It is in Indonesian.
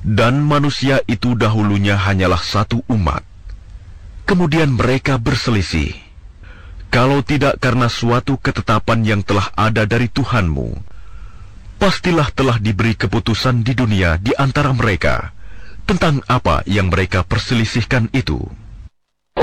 Dan manusia itu dahulunya hanyalah satu umat. Kemudian mereka berselisih. Kalau tidak karena suatu ketetapan yang telah ada dari Tuhanmu, pastilah telah diberi keputusan di dunia di antara mereka tentang apa yang mereka perselisihkan itu.